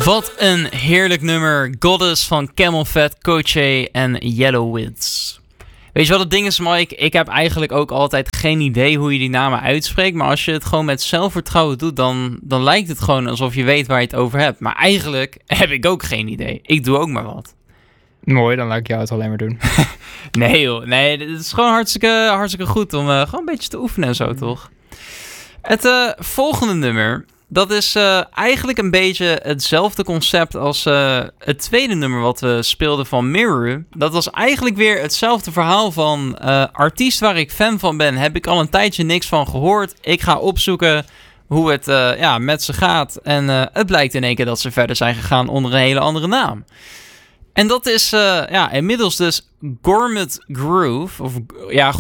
Wat een heerlijk nummer. Goddess van Camel Fat, Coche en Yellowwitz. Weet je wat het ding is, Mike? Ik heb eigenlijk ook altijd geen idee hoe je die namen uitspreekt. Maar als je het gewoon met zelfvertrouwen doet, dan lijkt het gewoon alsof je weet waar je het over hebt. Maar eigenlijk heb ik ook geen idee. Ik doe ook maar wat. Mooi, dan laat ik jou het alleen maar doen. Nee joh, nee, het is gewoon hartstikke goed om gewoon een beetje te oefenen en zo, toch? Het volgende nummer, dat is eigenlijk een beetje hetzelfde concept als het tweede nummer wat we speelden van Mirror. Dat was eigenlijk weer hetzelfde verhaal van artiest waar ik fan van ben. Heb ik al een tijdje niks van gehoord. Ik ga opzoeken hoe het met ze gaat. En het blijkt in één keer dat ze verder zijn gegaan onder een hele andere naam. En dat is inmiddels dus Gourmet Groove. Of ja,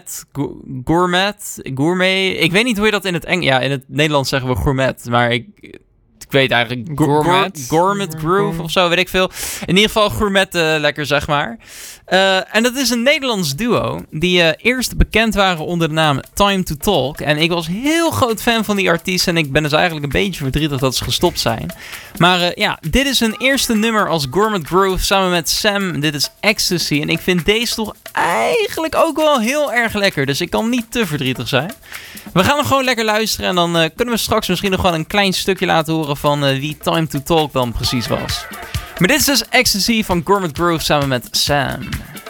gourmet. Ik weet niet hoe je dat in het Engels... Ja, in het Nederlands zeggen we gourmet. Maar ik weet eigenlijk... Gourmet Groove of zo, weet ik veel. In ieder geval gourmet lekker, zeg maar. En dat is een Nederlands duo die eerst bekend waren onder de naam Time to Talk. En ik was heel groot fan van die artiesten en ik ben dus eigenlijk een beetje verdrietig dat ze gestopt zijn. Maar dit is hun eerste nummer als Gourmet Groove samen met Sam. Dit is Ecstasy en ik vind deze toch eigenlijk ook wel heel erg lekker. Dus ik kan niet te verdrietig zijn. We gaan nog gewoon lekker luisteren en dan kunnen we straks misschien nog wel een klein stukje laten horen van wie Time to Talk dan precies was. Maar dit is dus Ecstasy van Gourmet Groove samen met Sam.